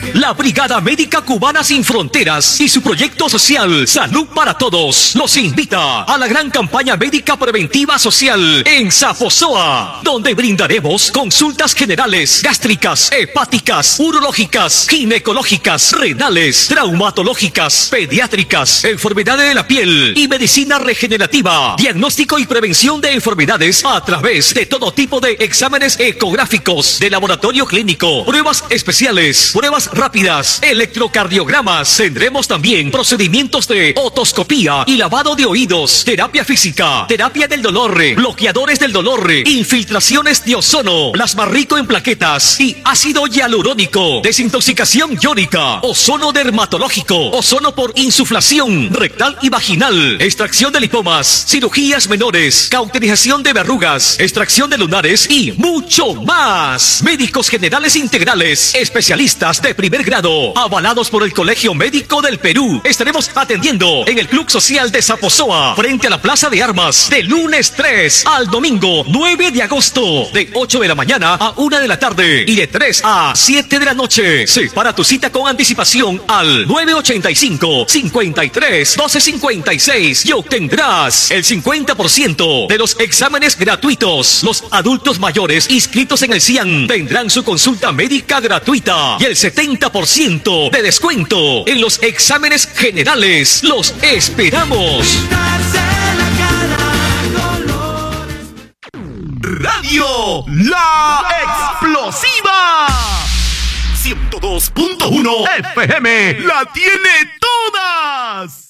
la Brigada Médica Cubana Sin Fronteras y su proyecto social Salud para Todos los invita a la gran campaña médica preventiva social en Zaposoa, donde brindaremos consultas generales, gástricas, hepáticas, urológicas, ginecológicas, renales, traumatológicas, pediátricas, enfermedades de la piel y medicina regenerativa, diagnóstico y prevención de enfermedades a través de todo tipo de exámenes ecográficos de laboratorio clínico, pruebas especiales, pruebas rápidas, electrocardiogramas. Tendremos también procedimientos de otoscopía y lavado de oídos, terapia física, terapia del dolor, bloqueadores del dolor, infiltraciones de ozono, plasma rico en plaquetas y ácido hialurónico, desintoxicación iónica, ozono dermatológico, ozono por insuflación rectal y vaginal, extracción de lipomas, cirugías menores, cauterización de verrugas, extracción de lunares y mucho más. Médicos generales integrales, especialistas de primer grado, avalados por el Colegio Médico del Perú. Estaremos atendiendo en el Club Social de Zaposoa, frente a la Plaza de Armas, de lunes 3 al domingo 9 de agosto, de 8 de la mañana a 1 de la tarde y de 3 a 7 de la noche. Separa tu cita con anticipación al 985-53-1256 y obtendrás el 50% de los exámenes gratuitos. Los adultos mayores inscritos en el CIAN tendrán su consulta médica gratuita y el 70% de descuento en los exámenes generales. ¡Los esperamos! Radio La Explosiva 102.1 FM la tiene todas.